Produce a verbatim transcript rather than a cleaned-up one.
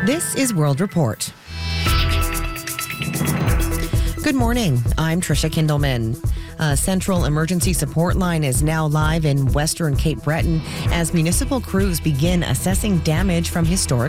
This is World Report. Good morning. I'm Trisha Kindleman. A central emergency support line is now live in western Cape Breton as municipal crews begin assessing damage from historic